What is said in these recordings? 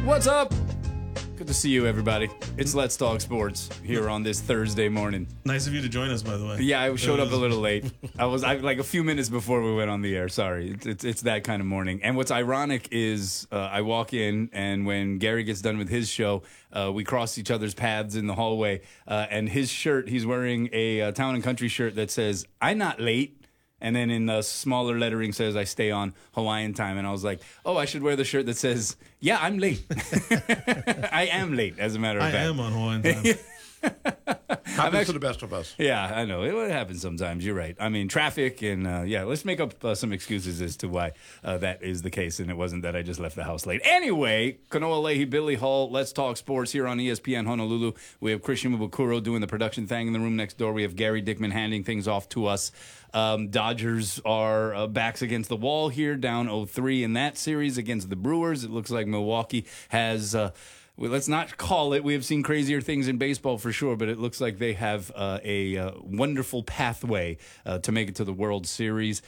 What's up? Good to see you, everybody. It's Let's Talk Sports here on this Thursday morning. Nice of you to join us, by the way. Yeah, I showed up a little late. I like a few minutes before we went on the air. Sorry, it's that kind of morning. And what's ironic is I walk in, and when Gary gets done with his show, we cross each other's paths in the hallway. And his shirt, he's wearing a Town and Country shirt that says, "I'm not late." And then in the smaller lettering says, "I stay on Hawaiian time." And I was like, oh, I should wear the shirt that says, "Yeah, I'm late." I am late, as a matter of fact. I am on Hawaiian time. Happens to the best of us. Yeah, I know. It happens sometimes. You're right. I mean, traffic and, let's make up some excuses as to why that is the case. And it wasn't that I just left the house late. Anyway, Kanoa Leahy, Billy Hull, Let's Talk Sports here on ESPN Honolulu. We have Christian Mabukuro doing the production thing in the room next door. We have Gary Dickman handing things off to us. Dodgers are backs against the wall here, down 0-3 in that series against the Brewers. It looks like Milwaukee has... let's not call it. We have seen crazier things in baseball for sure, but it looks like they have a wonderful pathway to make it to the World Series.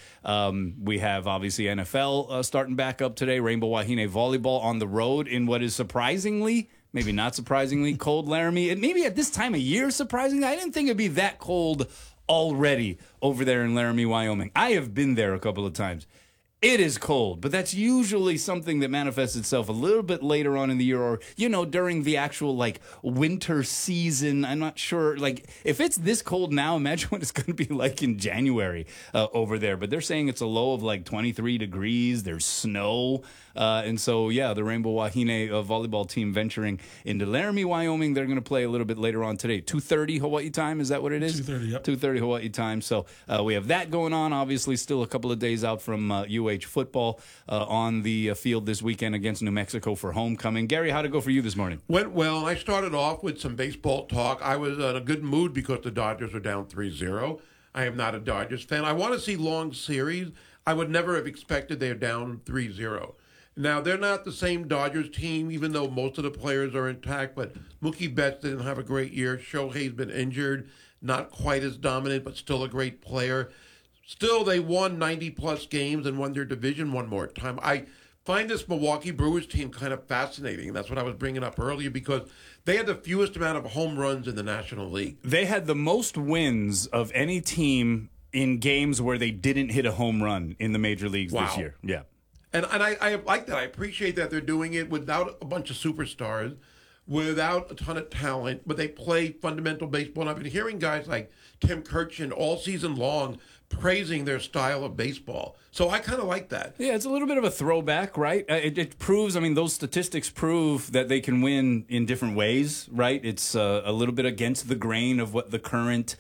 We have obviously NFL starting back up today. Rainbow Wahine volleyball on the road in what is surprisingly, maybe not surprisingly, cold Laramie. And maybe at this time of year, surprisingly, I didn't think it'd be that cold already over there in Laramie, Wyoming. I have been there a couple of times. It is cold, but that's usually something that manifests itself a little bit later on in the year or, during the actual, winter season. I'm not sure. If it's this cold now, imagine what it's going to be like in January over there. But they're saying it's a low of 23 degrees. There's snow. And so, the Rainbow Wahine volleyball team venturing into Laramie, Wyoming. They're going to play a little bit later on today. 2:30 Hawaii time. Is that what it is? 2:30, yep. 2:30 Hawaii time. So we have that going on. Obviously, still a couple of days out from UH football on the field this weekend against New Mexico for homecoming. Gary, how'd it go for you this morning? Went well. I started off with some baseball talk. I was in a good mood because the Dodgers are down 3-0. I am not a Dodgers fan. I want to see long series. I would never have expected they're down 3-0. Now, they're not the same Dodgers team, even though most of the players are intact, but Mookie Betts didn't have a great year. Shohei's been injured, not quite as dominant, but still a great player. Still, they won 90-plus games and won their division one more time. I find this Milwaukee Brewers team kind of fascinating. That's what I was bringing up earlier because they had the fewest amount of home runs in the National League. They had the most wins of any team in games where they didn't hit a home run in the major leagues this year. Yeah. And I like that. I appreciate that they're doing it without a bunch of superstars, without a ton of talent, but they play fundamental baseball. And I've been hearing guys like Tim Kirchin all season long praising their style of baseball. So I kind of like that. Yeah, it's a little bit of a throwback, right? It proves, those statistics prove that they can win in different ways, right? It's a little bit against the grain of what the current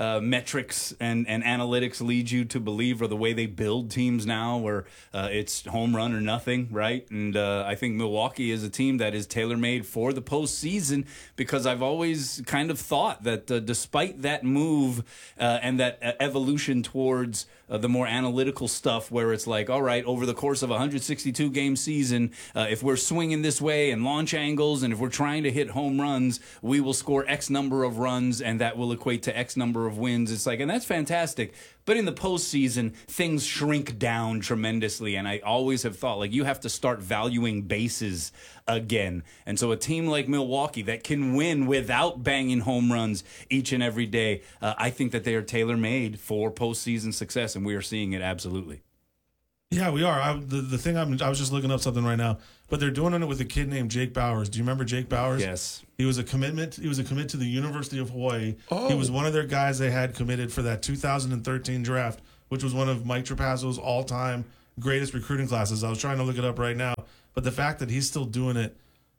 metrics and analytics lead you to believe, or the way they build teams now, where it's home run or nothing, right? And I think Milwaukee is a team that is tailor-made for the postseason, because I've always kind of thought that despite that move and that evolution towards the more analytical stuff, where it's like, all right, over the course of a 162-game season, if we're swinging this way and launch angles, and if we're trying to hit home runs, we will score X number of runs, and that will equate to X number of wins. It's like, and that's fantastic. But in the postseason, things shrink down tremendously. And I always have thought, you have to start valuing bases again. And so a team like Milwaukee that can win without banging home runs each and every day, I think that they are tailor-made for postseason success, and we are seeing it absolutely. Yeah, we are. The thing I was just looking up something right now, but they're doing it with a kid named Jake Bowers. Do you remember Jake Bowers? Yes. He was a commit to the University of Hawaii. Oh. He was one of their guys they had committed for that 2013 draft, which was one of Mike Trapasso's all-time greatest recruiting classes. I was trying to look it up right now, but the fact that he's still doing it,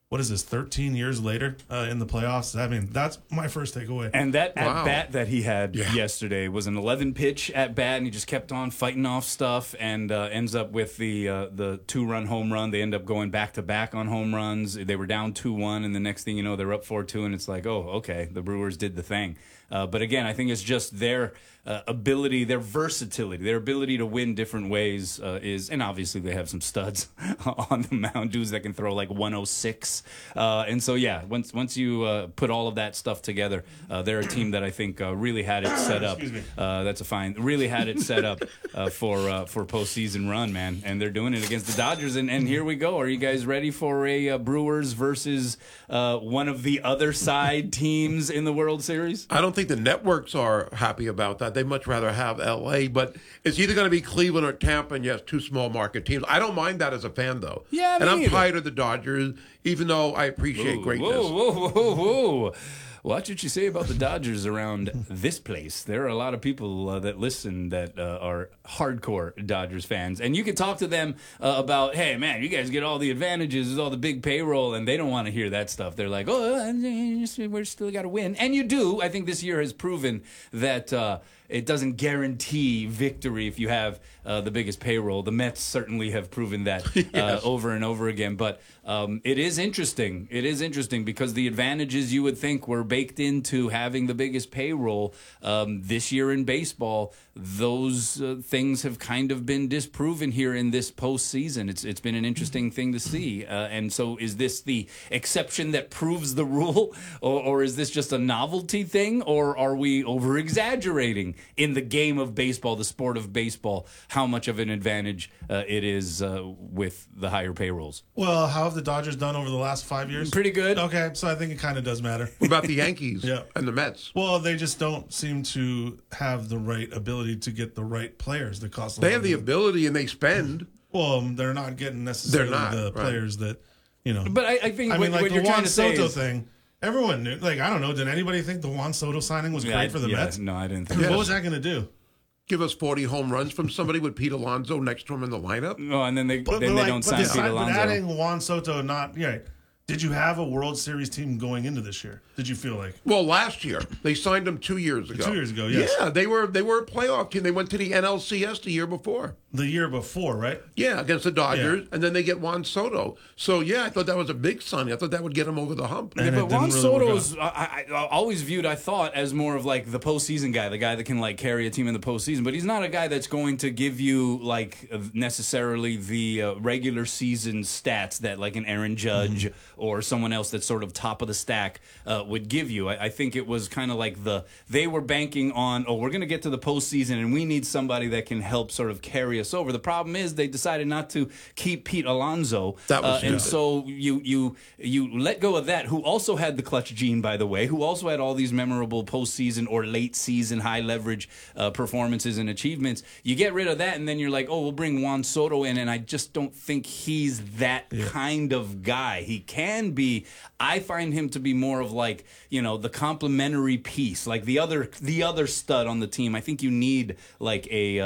13 years later in the playoffs? That's my first takeaway. And that at-bat that he had yesterday was an 11-pitch at-bat, and he just kept on fighting off stuff, and ends up with the 2-run home run. They end up going back-to-back on home runs. They were down 2-1, and the next thing you know, they're up 4-2, and it's like, oh, okay, the Brewers did the thing. But again, I think it's just their ability, their versatility, their ability to win different ways is, and obviously they have some studs on the mound, dudes that can throw 106 Mets. And so, yeah, once you put all of that stuff together, they're a team that I think really had it set up. Excuse me. That's a fine. Really had it set up for postseason run, man. And they're doing it against the Dodgers. And here we go. Are you guys ready for a Brewers versus one of the other side teams in the World Series? I don't think the networks are happy about that. They'd much rather have L.A., but it's either going to be Cleveland or Tampa, and yes, two small market teams. I don't mind that as a fan, though. Yeah, me and I'm neither. tired of the Dodgers, even though I appreciate greatness. Whoa. Watch what you say about the Dodgers around this place. There are a lot of people that listen that are hardcore Dodgers fans. And you can talk to them about, hey, man, you guys get all the advantages, there's all the big payroll, and they don't want to hear that stuff. They're like, we're still got to win. And you do. I think this year has proven that it doesn't guarantee victory if you have the biggest payroll. The Mets certainly have proven that over and over again. But it is interesting. It is interesting because the advantages you would think were baked into having the biggest payroll this year in baseball, those things have kind of been disproven here in this postseason. It's been an interesting thing to see. And so is this the exception that proves the rule? Or is this just a novelty thing? Or are we over-exaggerating in the game of baseball, the sport of baseball, how much of an advantage it is with the higher payrolls? Well, how have the Dodgers done over the last 5 years? Pretty good. Okay, so I think it kind of does matter. What about the Yankees Yeah. and the Mets? Well, they just don't seem to have the right ability to get the right players that cost a They lot have the of- ability and they spend. Well, they're not getting necessarily They're not, the right. players that, you know. But I think I mean, like what the you're trying Juan to say Soto is... thing, everyone knew. Like, I don't know, did anybody think the Juan Soto signing was great for the Mets? No, I didn't think Yeah. What was that going to do? Give us 40 home runs from somebody with Pete Alonso next to him in the lineup. No, and then they But don't sign Pete but Alonso. adding Juan Soto, not yeah. Did you have a World Series team going into this year? Did you feel like Well, last year they signed him 2 years ago. 2 years ago? Yes. Yeah, they were a playoff team. They went to the NLCS the year before. the year before, right? Yeah, against the Dodgers, Yeah. and then they get Juan Soto. So yeah, I thought that was a big signing. I thought that would get him over the hump. And But it Juan didn't really work Soto's I always viewed, I thought, as more of like the postseason guy, the guy that can like carry a team in the postseason. But he's not a guy that's going to give you like necessarily the regular season stats that like an Aaron Judge or someone else that's sort of top of the stack would give you. I think it was kind of like they were banking on, we're going to get to the postseason and we need somebody that can help sort of carry us over. The problem is they decided not to keep Pete Alonso. That was and stupid. so you let go of that, who also had the clutch gene, by the way, who also had all these memorable postseason or late season high leverage performances and achievements. You get rid of that, and then you're like, we'll bring Juan Soto in, and I just don't think he's that kind of guy. He can be. I find him to be more of like, the complementary piece, like the other stud on the team. I think you need like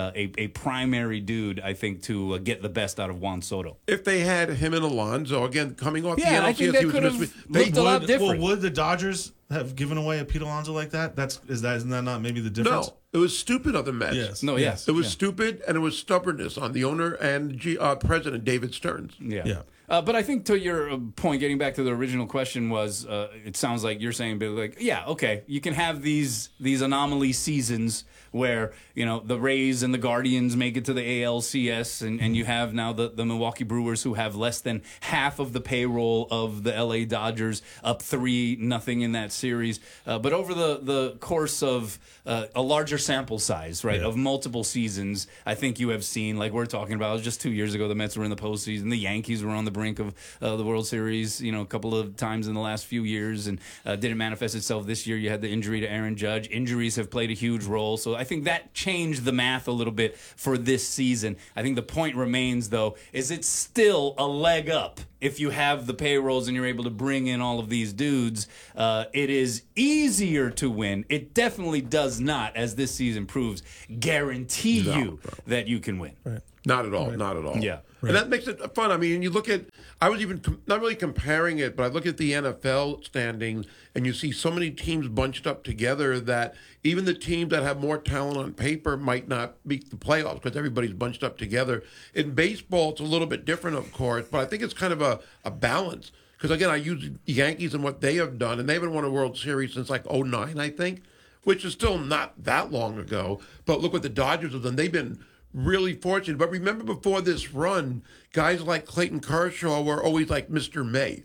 a primary dude, I think, to get the best out of Juan Soto. If they had him and Alonso, again, coming off Yeah, the I think NLCS, that he was could have missed. They looked a lot would- different. Well, would the Dodgers have given away a Pete Alonso like that? Isn't that not maybe the difference? No, it was stupid of the Mets. Yes. No, yes. It was Yeah. stupid, and it was stubbornness on the owner and president, David Stearns. Yeah. Yeah. But I think to your point, getting back to the original question was, it sounds like you're saying, Billy, like, yeah, okay, you can have these anomaly seasons where, the Rays and the Guardians make it to the ALCS, and you have now the Milwaukee Brewers who have less than half of the payroll of the LA Dodgers, up 3-0 in that series. But over the course of a larger sample size, right, of multiple seasons, I think you have seen, like we're talking about, it was just 2 years ago, the Mets were in the postseason, the Yankees were on the brink of the World Series, a couple of times in the last few years, and didn't manifest itself this year. You had the injury to Aaron Judge. Injuries have played a huge role, so I think that changed the math a little bit for this season. I think the point remains, though, is it's still a leg up if you have the payrolls and you're able to bring in all of these dudes. It is easier to win. It definitely does not, as this season proves, guarantee you that you can win. Right. Not at all. Not at all. Yeah. And that makes it fun. I mean, you look at, I was even not really comparing it, but I look at the NFL standings and you see so many teams bunched up together that even the teams that have more talent on paper might not make the playoffs because everybody's bunched up together. In baseball, it's a little bit different, of course, but I think it's kind of a balance. Because, again, I use the Yankees and what they have done, and they haven't won a World Series since like 2009, I think, which is still not that long ago. But look what the Dodgers have done. They've been really fortunate. But remember before this run, guys like Clayton Kershaw were always like Mr. May.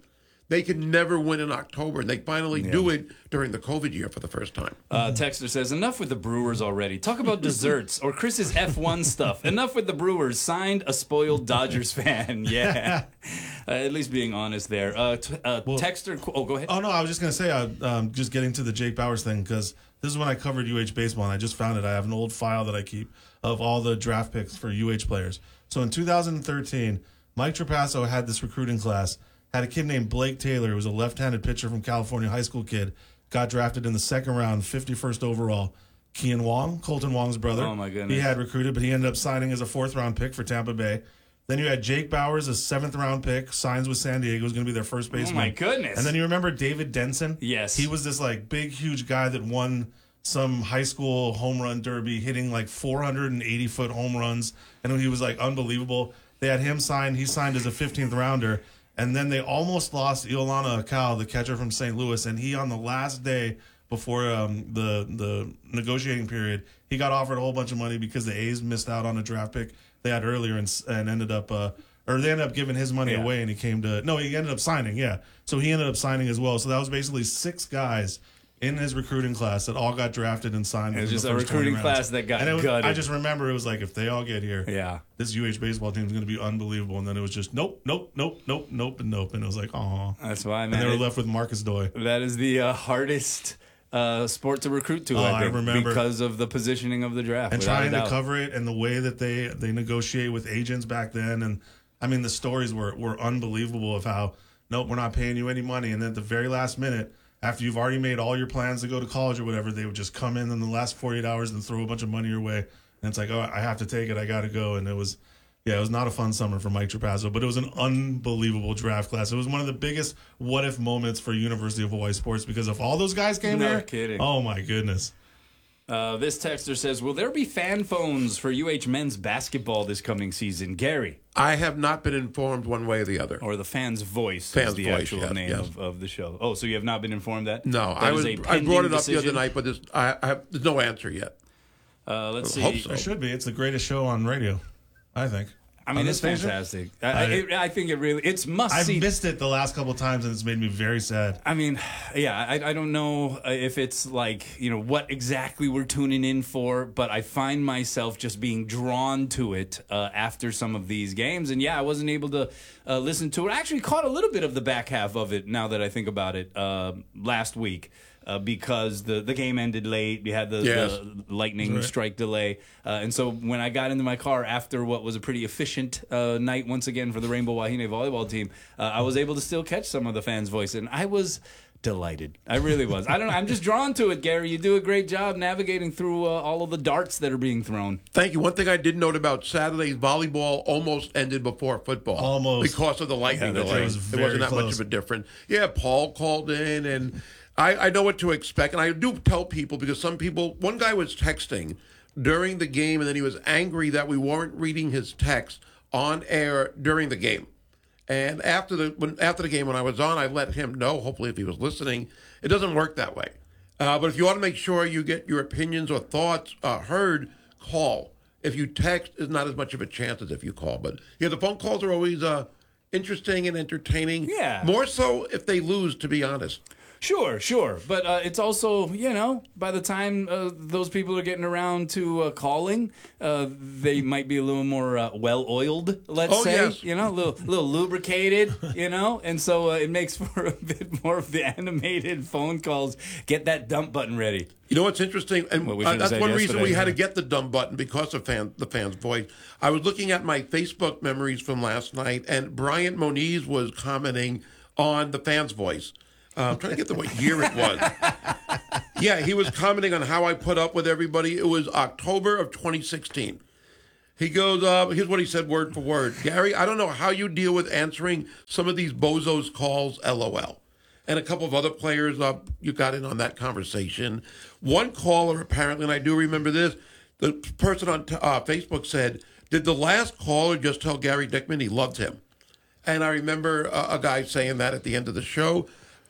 they could never win in October, and they finally do it during the COVID year for the first time. Texter says, enough with the Brewers already. Talk about desserts or Chris's F1 stuff. Enough with the Brewers. Signed a spoiled Dodgers fan. Yeah. At least being honest there. Texter, go ahead. Oh, no, I was just going to say, just getting to the Jake Bauers thing, because this is when I covered UH baseball, and I just found it. I have an old file that I keep of all the draft picks for UH players. So in 2013, Mike Trapasso had this recruiting class, had a kid named Blake Taylor, who was a left-handed pitcher from California, high school kid, got drafted in the second round, 51st overall. Kian Wong, Colton Wong's brother. Oh, my goodness. He had recruited, but he ended up signing as a fourth-round pick for Tampa Bay. Then you had Jake Bauers, a seventh-round pick, signs with San Diego, was going to be their first baseman. Oh, my goodness. And then you remember David Denson? Yes. He was this, like, big, huge guy that won some high school home run derby, hitting, like, 480-foot home runs. And he was, like, unbelievable. They had him signed. He signed as a 15th-rounder. And then they almost lost Iolana Akal, the catcher from St. Louis. And he, on the last day before the negotiating period, he got offered a whole bunch of money because the A's missed out on a draft pick they had earlier and ended up they ended up giving his money away, and he ended up signing, So he ended up signing as well. So that was basically 6 guys in his recruiting class that all got drafted and signed. It was just a recruiting class that got gutted. I just remember it was like, if they all get here, this UH baseball team is going to be unbelievable. And then it was just nope, and it was like, oh, that's why, man. And they were left with Marcus Doy. That is the hardest sport to recruit to, I think, remember, because of the positioning of the draft. And trying to cover it and the way that they negotiate with agents back then. And I mean, the stories were unbelievable of how, nope, we're not paying you any money. And then at the very last minute, after you've already made all your plans to go to college or whatever, they would just come in the last 48 hours and throw a bunch of money your way. And it's like, oh, I have to take it. I got to go. And it was not a fun summer for Mike Trapasso, but it was an unbelievable draft class. It was one of the biggest what-if moments for University of Hawaii sports because if all those guys came there, no kidding. Oh, my goodness. This texter says, will there be fan phones for UH men's basketball this coming season? Gary. I have not been informed one way or the other. Or the Fan's Voice Fan's is the Voice, actual name of the show. Oh, so you have not been informed that? No, that I brought it up the other night, but there's no answer yet. Let's see. Hope so. It should be. It's the greatest show on radio, I think. I mean, it's fantastic. I think it's must see. I've missed it the last couple of times, and it's made me very sad. I mean, I don't know if it's like, what exactly we're tuning in for, but I find myself just being drawn to it after some of these games. And, I wasn't able to listen to it. I actually caught a little bit of the back half of it now that I think about it last week. Because the game ended late. We had the lightning strike delay. And so when I got into my car after what was a pretty efficient night once again for the Rainbow Wahine volleyball team, I was able to still catch some of the fans' voice. And I was delighted. I really was. I don't know. I'm just drawn to it, Gary. You do a great job navigating through all of the darts that are being thrown. Thank you. One thing I did note about Saturday's volleyball almost ended before football. Almost. Because of the lightning delay. It wasn't that close. much of a difference. Yeah, Paul called in and I know what to expect, and I do tell people because one guy was texting during the game, and then he was angry that we weren't reading his text on air during the game. And after the game, when I was on, I let him know, hopefully if he was listening, it doesn't work that way. But if you want to make sure you get your opinions or thoughts heard, call. If you text, it's not as much of a chance as if you call. But the phone calls are always interesting and entertaining. Yeah. More so if they lose, to be honest. Sure. But it's also, by the time those people are getting around to calling, they might be a little more well-oiled, let's say. Yes. A little lubricated, And so it makes for a bit more of the animated phone calls. Get that dump button ready. You know what's interesting? And that's one reason we had to get the dumb button because of the Fan's Voice. I was looking at my Facebook memories from last night, and Bryant Moniz was commenting on the Fan's Voice. I'm trying to get what year it was. Yeah, he was commenting on how I put up with everybody. It was October of 2016. He goes, here's what he said word for word. Gary, I don't know how you deal with answering some of these bozos calls, LOL. And a couple of other players, you got in on that conversation. One caller, apparently, and I do remember this, the person on Facebook said, did the last caller just tell Gary Dickman he loved him? And I remember a guy saying that at the end of the show.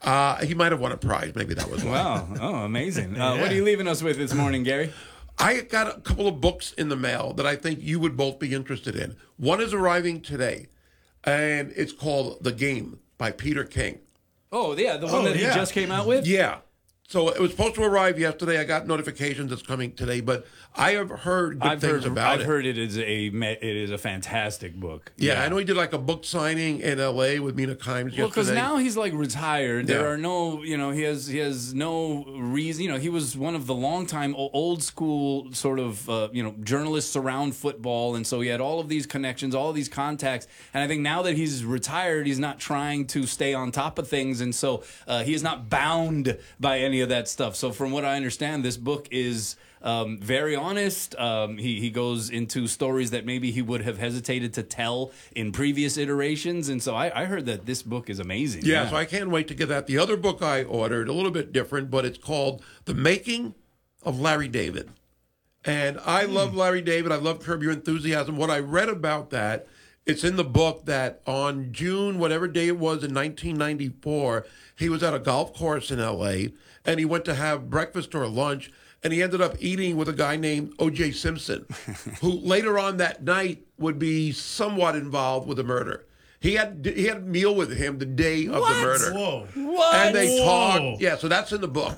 He might have won a prize. Maybe that was why. Wow. Oh, amazing. What are you leaving us with this morning, Gary? I got a couple of books in the mail that I think you would both be interested in. One is arriving today, and it's called The Game by Peter King. Oh, yeah, the one that he just came out with? Yeah. So it was supposed to arrive yesterday. I got notifications it's coming today, but I have heard good things about it. I've heard it is a fantastic book. Yeah, I know he did like a book signing in L.A. with Mina Kimes yesterday. Well, because now he's like retired. Yeah. There are no, he has no reason. He was one of the longtime old school sort of, journalists around football, and so he had all of these connections, all of these contacts. And I think now that he's retired, he's not trying to stay on top of things, and so he is not bound by any of that stuff. So from what I understand, this book is very honest. He goes into stories that maybe he would have hesitated to tell in previous iterations. And so I heard that this book is amazing. Yeah, so I can't wait to get that. The other book I ordered, a little bit different, but it's called The Making of Larry David. And I love Larry David. I love Curb Your Enthusiasm. What I read about that, it's in the book that on June, whatever day it was in 1994, he was at a golf course in L.A., and he went to have breakfast or lunch, and he ended up eating with a guy named O.J. Simpson, who later on that night would be somewhat involved with the murder. He had a meal with him the day of the murder. Whoa. What? And they talked. Yeah, so that's in the book.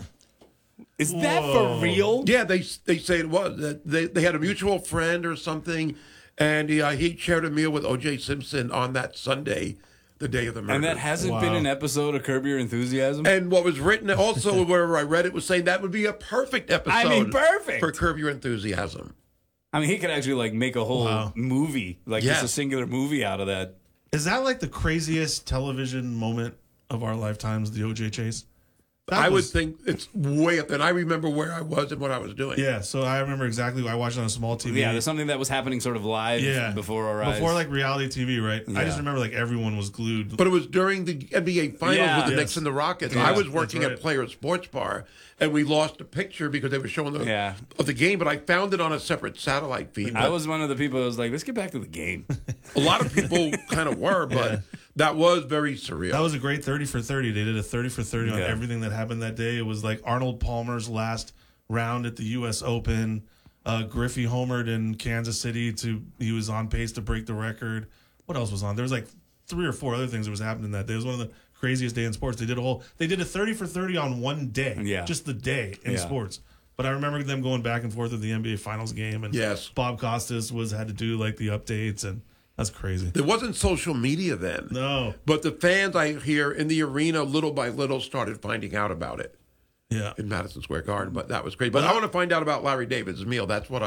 Is that for real? Yeah, they say it was. That they had a mutual friend or something, and he shared a meal with O.J. Simpson on that Sunday, the day of the murder. And that hasn't been an episode of Curb Your Enthusiasm? And what was written also, wherever I read it, was saying that would be a perfect episode perfect for Curb Your Enthusiasm. I mean, he could actually make a whole movie, just a singular movie out of that. Is that like the craziest television moment of our lifetimes, the O.J. chase? I would think it's way up there. And I remember where I was and what I was doing. Yeah, so I remember exactly. I watched it on a small TV. Yeah, there's something that was happening sort of live before our eyes. Before reality TV, right? Yeah. I just remember everyone was glued. But it was during the NBA Finals with the Knicks and the Rockets. Yeah, I was working right. at Players Sports Bar, and we lost a picture because they were showing of the game, but I found it on a separate satellite feed. I was one of the people that was like, let's get back to the game. A lot of people kind of were, but that was very surreal. That was a great 30 for 30. They did a 30 for 30 on everything that happened that day. It was like Arnold Palmer's last round at the U.S. Open. Griffey homered in Kansas City. He was on pace to break the record. What else was on? There was 3 or 4 other things that was happening that day. It was one of the craziest day in sports. They did a 30 for 30 on one day. Just the day in sports. But I remember them going back and forth at the NBA Finals game, and Bob Costas had to do the updates, and that's crazy. There wasn't social media then. No. But the fans, I hear, in the arena, little by little, started finding out about it. Yeah. In Madison Square Garden, but that was great. But I want to find out about Larry David's meal. That's what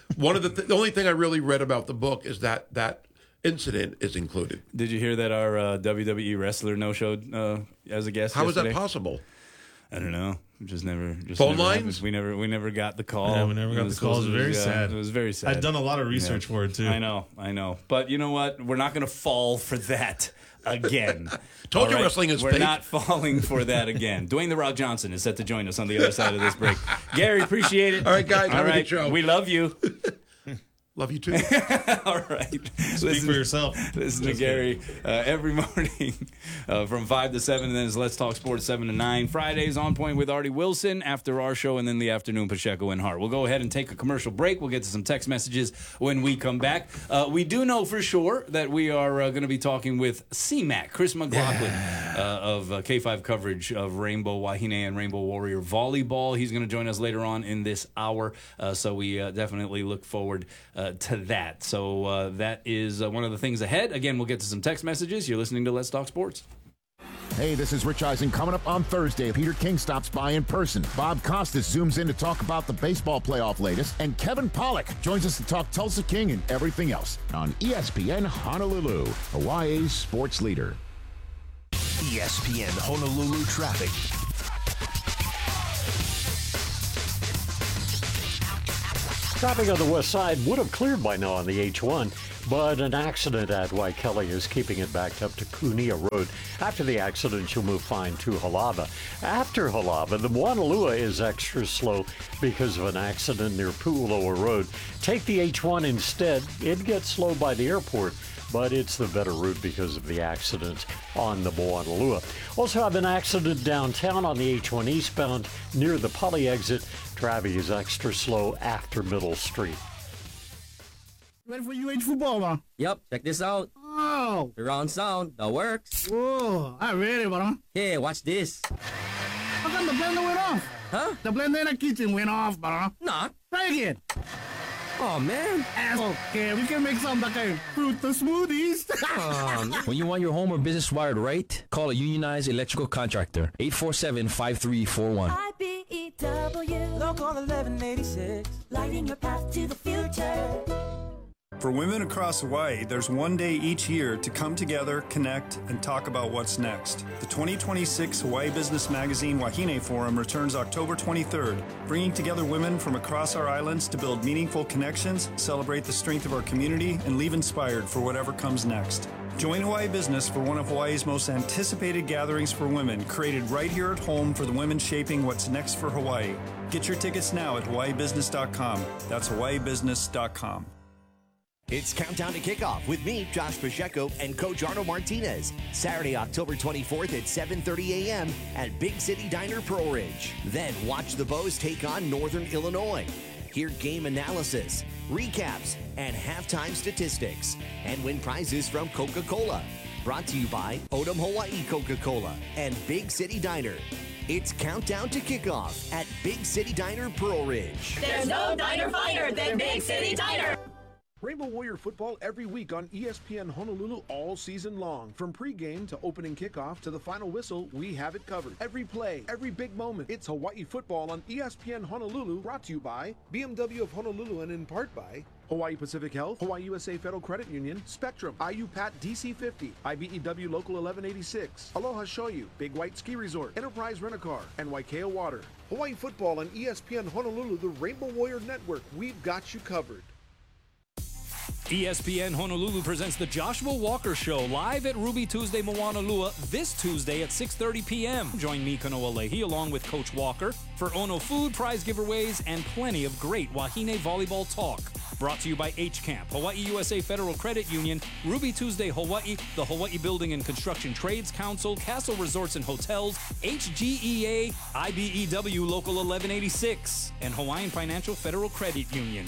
the only thing I really read about the book is that incident is included. Did you hear that our WWE wrestler no-showed as a guest How yesterday? was that possible? I don't know. Just never phone lines. We never got the call. Yeah, we never got the call. It was very sad. It was very sad. I'd done a lot of research for it too. I know. But you know what? We're not going to fall for that again. Told you wrestling is We're fake. not falling for that again. Dwayne The Rock Johnson is set to join us on the other side of this break. Gary, appreciate it. All right, guys. Have a good show. We love you. Love you too. All right. Speak for yourself. Listen to Gary every morning from 5 to 7, and then it's Let's Talk Sports 7 to 9. Fridays on point with Artie Wilson after our show, and then the afternoon Pacheco and Hart. We'll go ahead and take a commercial break. We'll get to some text messages when we come back. We do know for sure that we are going to be talking with C-Mac, Chris McLaughlin of K5 coverage of Rainbow Wahine and Rainbow Warrior Volleyball. He's going to join us later on in this hour, so we definitely look forward to that. So that is one of the things ahead. Again, we'll get to some text messages. You're listening to Let's Talk Sports. Hey, this is Rich Eisen. Coming up on Thursday, Peter King stops by in person. Bob Costas zooms in to talk about the baseball playoff latest. And Kevin Pollak joins us to talk Tulsa King and everything else on ESPN Honolulu, Hawaii's sports leader. ESPN Honolulu traffic. Traffic on the west side would have cleared by now on the H1, but an accident at Waikele is keeping it backed up to Kunia Road. After the accident, you'll move fine to Halava. After Halava, the Moanalua is extra slow because of an accident near Pu'uloa Road. Take the H1 instead. It gets slow by the airport, but it's the better route because of the accident on the Moanalua. Also have an accident downtown on the H1 eastbound near the Poly exit. Traffic is extra slow after Middle Street. Ready for UH football, huh? Yep, check this out. Oh, Yo. Surround sound. That works. Whoa, I ready, bro. Hey, watch this. How come the blender went off? Huh? The blender in the kitchen went off, bro. Nah. Try again. Oh, man. Okay, we can make some like a fruit smoothies. When you want your home or business wired right, call a unionized electrical contractor. 847-5341. IBEW Local 1186, lighting your path to the future. For women across Hawaii, there's one day each year to come together, connect, and talk about what's next. The 2026 Hawaii Business Magazine Wahine Forum returns October 23rd, bringing together women from across our islands to build meaningful connections, celebrate the strength of our community, and leave inspired for whatever comes next. Join Hawaii Business for one of Hawaii's most anticipated gatherings for women, created right here at home for the women shaping what's next for Hawaii. Get your tickets now at hawaiibusiness.com. That's hawaiibusiness.com. It's Countdown to Kickoff with me, Josh Pacheco, and Coach Arnold Martinez. Saturday, October 24th at 7:30 a.m. at Big City Diner, Pearl Ridge. Then watch the Bows take on Northern Illinois. Hear game analysis, recaps, and halftime statistics. And win prizes from Coca-Cola. Brought to you by Odom Hawaii Coca-Cola and Big City Diner. It's Countdown to Kickoff at Big City Diner, Pearl Ridge. There's no diner finer than Big City Diner. Rainbow Warrior football every week on ESPN Honolulu all season long. From pregame to opening kickoff to the final whistle, we have it covered. Every play, every big moment. It's Hawaii football on ESPN Honolulu, brought to you by BMW of Honolulu and in part by Hawaii Pacific Health, Hawaii USA Federal Credit Union, Spectrum, IUPAT DC50, IBEW Local 1186, Aloha Shoyu, Big White Ski Resort, Enterprise Rent-A-Car, and Waikea Water. Hawaii football on ESPN Honolulu, the Rainbow Warrior Network. We've got you covered. ESPN Honolulu presents the Joshua Walker Show live at Ruby Tuesday Moanalua this Tuesday at 6:30 p.m. Join me, Kanoa Leahy, along with Coach Walker for Ono food, prize giveaways, and plenty of great Wahine volleyball talk. Brought to you by H-Camp, Hawaii USA Federal Credit Union, Ruby Tuesday Hawaii, the Hawaii Building and Construction Trades Council, Castle Resorts and Hotels, HGEA, IBEW Local 1186, and Hawaiian Financial Federal Credit Union.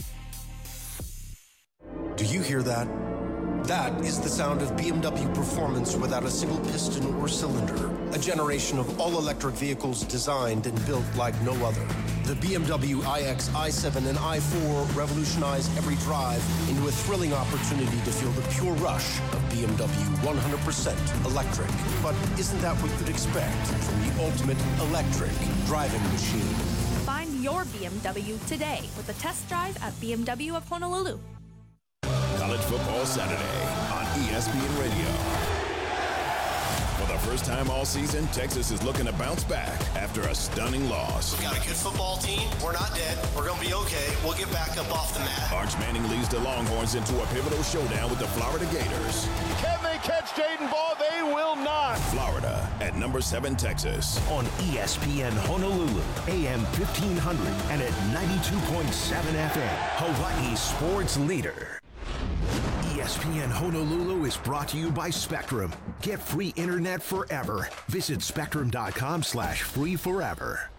Do you hear that? That is the sound of BMW performance without a single piston or cylinder. A generation of all-electric vehicles designed and built like no other. The BMW iX, i7, and i4 revolutionize every drive into a thrilling opportunity to feel the pure rush of BMW 100% electric. But isn't that what you'd expect from the ultimate electric driving machine? Find your BMW today with a test drive at BMW of Honolulu. College Football Saturday on ESPN Radio. For the first time all season, Texas is looking to bounce back after a stunning loss. We've got a good football team. We're not dead. We're going to be okay. We'll get back up off the mat. Arch Manning leads the Longhorns into a pivotal showdown with the Florida Gators. Can they catch Jaden Ball? They will not. Florida at number 7 Texas. On ESPN Honolulu, AM 1500 and at 92.7 FM, Hawaii's sports leader. ESPN Honolulu is brought to you by Spectrum. Get free internet forever. Visit spectrum.com/free forever.